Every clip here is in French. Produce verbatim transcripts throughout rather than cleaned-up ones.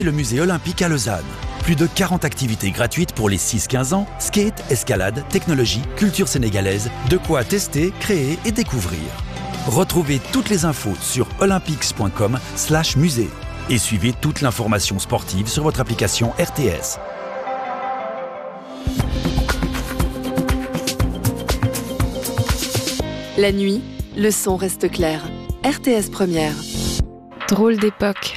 Le musée olympique à Lausanne. Plus de quarante activités gratuites pour les six quinze ans, skate, escalade, technologie, culture sénégalaise, de quoi tester, créer et découvrir. Retrouvez toutes les infos sur olympics point com slash musée et suivez toute l'information sportive sur votre application R T S. La nuit, le son reste clair. R T S Première. Drôle d'époque.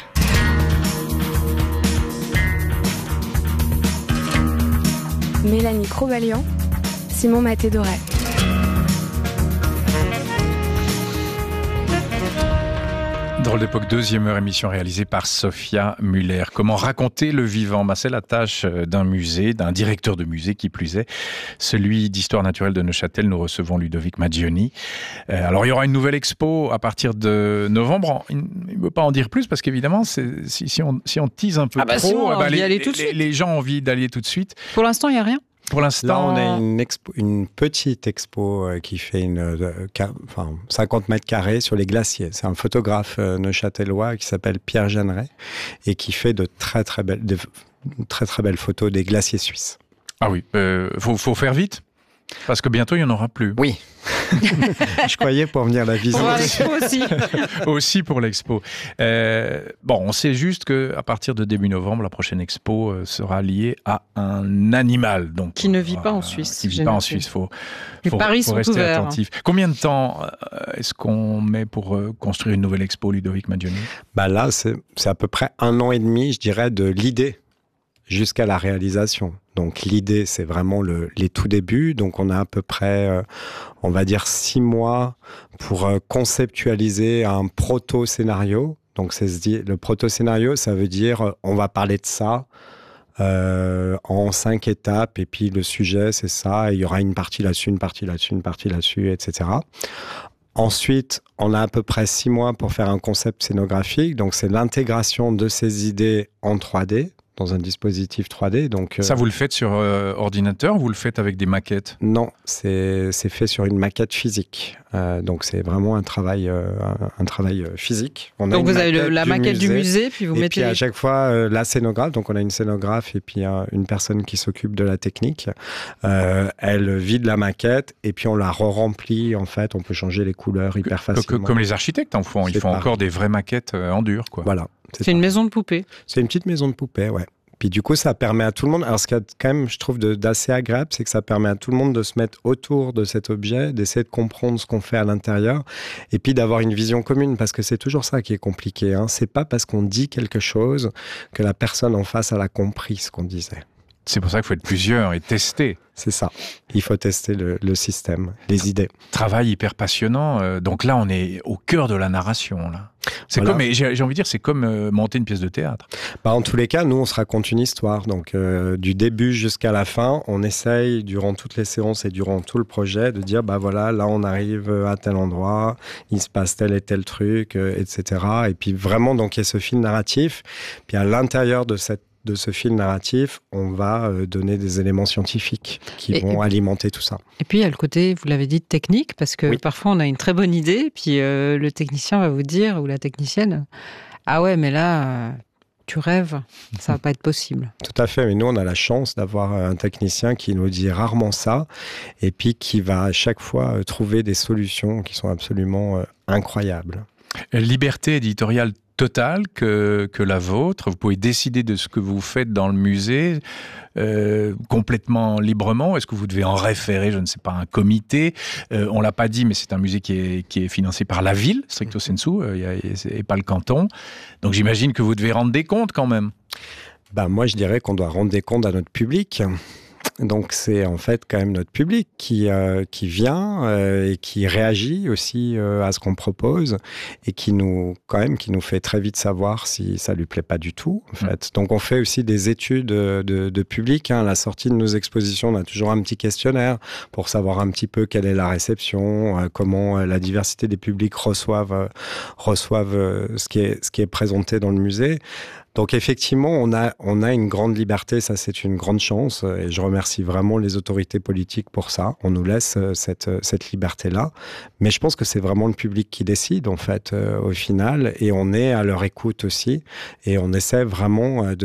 Mélanie Crobalian, Simon Maté-Doré. Drôle d'époque, deuxième heure, émission réalisée par Sophia Muller. Comment raconter le vivant ? Bah, c'est la tâche d'un musée, d'un directeur de musée qui plus est. Celui d'histoire naturelle de Neuchâtel, nous recevons Ludovic Maggioni. Euh, alors il y aura une nouvelle expo à partir de novembre. Il ne veut pas en dire plus parce qu'évidemment, c'est, si, si, on, si on tease un peu ah bah trop, si on a bah, envie les, aller tout de les, suite. les gens ont envie d'aller tout de suite. Pour l'instant, il n'y a rien. Pour l'instant, là, on a une, expo, une petite expo euh, qui fait une, euh, ca, enfin, cinquante mètres carrés sur les glaciers. C'est un photographe euh, neuchâtelois qui s'appelle Pierre Jeanneret et qui fait de très très belles, de, très très belles photos des glaciers suisses. Ah oui, il euh, faut, faut faire vite parce que bientôt il n'y en aura plus. Oui. Je croyais pour venir la visiter. Pour l'expo aussi. Aussi pour l'expo. Euh, bon, on sait juste qu'à partir de début novembre, la prochaine expo euh, sera liée à un animal. Donc, qui ne vit euh, pas en Suisse. Qui ne vit pas en Suisse. Faut, Les faut, paris faut sont rester ouverts. attentif. Combien de temps euh, est-ce qu'on met pour euh, construire une nouvelle expo, Ludovic Maggioni ? Bah là, c'est, c'est à peu près un an et demi, je dirais, de l'idée jusqu'à la réalisation. Donc l'idée, c'est vraiment le, les tout débuts. Donc on a à peu près, euh, on va dire, six mois pour euh, conceptualiser un proto-scénario. Donc c'est, le proto-scénario, ça veut dire euh, on va parler de ça euh, en cinq étapes. Et puis le sujet, c'est ça. Et il y aura une partie là-dessus, une partie là-dessus, une partie là-dessus, et cetera. Ensuite, on a à peu près six mois pour faire un concept scénographique. Donc c'est l'intégration de ces idées en trois D. Dans un dispositif trois D. Donc, euh... Ça, vous le faites sur euh, ordinateur ou vous le faites avec des maquettes ? Non, c'est, c'est fait sur une maquette physique. Euh, donc, c'est vraiment un travail, euh, un, un travail physique. On donc, a vous avez le, la du maquette musée, du musée, puis vous et mettez... Et puis, à chaque fois, euh, la scénographe, donc on a une scénographe et puis euh, une personne qui s'occupe de la technique. Euh, elle vide la maquette et puis on la re-remplit. En fait, on peut changer les couleurs hyper facilement. Comme les architectes en font. Ils font pareil. Encore des vraies maquettes en dur, quoi. Voilà. C'est, c'est une maison de poupée. C'est une petite maison de poupée, ouais. Puis du coup, ça permet à tout le monde... Alors, ce qu'il y a quand même, je trouve, de, d'assez agréable, c'est que ça permet à tout le monde de se mettre autour de cet objet, d'essayer de comprendre ce qu'on fait à l'intérieur, et puis d'avoir une vision commune, parce que c'est toujours ça qui est compliqué. Hein. C'est pas parce qu'on dit quelque chose que la personne en face, elle a compris ce qu'on disait. C'est pour ça qu'il faut être plusieurs et tester. C'est ça. Il faut tester le, le système, les idées. Travail hyper passionnant. Euh, donc là, on est au cœur de la narration. Là. C'est voilà. comme, j'ai, j'ai envie de dire, c'est comme euh, monter une pièce de théâtre. Bah, en tous les cas, nous, on se raconte une histoire. Donc, euh, du début jusqu'à la fin, on essaye, durant toutes les séances et durant tout le projet, de dire, bah voilà, là, on arrive à tel endroit, il se passe tel et tel truc, euh, et cetera. Et puis vraiment, donc, il y a ce fil narratif. Puis à l'intérieur de cette de ce fil narratif, on va euh, donner des éléments scientifiques qui et, vont et, alimenter tout ça. Et puis, il y a le côté, vous l'avez dit, technique, parce que oui. parfois, on a une très bonne idée, puis euh, le technicien va vous dire, ou la technicienne, « Ah ouais, mais là, euh, tu rêves, ça va pas être possible. » Tout à fait, mais nous, on a la chance d'avoir un technicien qui nous dit rarement ça, et puis qui va à chaque fois euh, trouver des solutions qui sont absolument euh, incroyables. Liberté éditoriale totale que, que la vôtre. Vous pouvez décider de ce que vous faites dans le musée euh, complètement librement. Est-ce que vous devez en référer, je ne sais pas, un comité euh, on ne l'a pas dit, mais c'est un musée qui est, qui est financé par la ville, stricto sensu, euh, et pas le canton. Donc j'imagine que vous devez rendre des comptes quand même. Ben, moi, je dirais qu'on doit rendre des comptes à notre public. Donc c'est en fait quand même notre public qui, euh, qui vient euh, et qui réagit aussi euh, à ce qu'on propose et qui nous, quand même, qui nous fait très vite savoir si ça lui plaît pas du tout. En fait. Donc on fait aussi des études de, de public. Hein. À la sortie de nos expositions, on a toujours un petit questionnaire pour savoir un petit peu quelle est la réception, euh, comment euh, la diversité des publics reçoivent, euh, reçoivent euh, ce qui est, ce qui est présenté dans le musée. Donc effectivement, on a, on a une grande liberté, ça c'est une grande chance, et je remercie vraiment les autorités politiques pour ça. On nous laisse cette, cette liberté-là, mais je pense que c'est vraiment le public qui décide en fait, euh, au final, et on est à leur écoute aussi, et on essaie vraiment de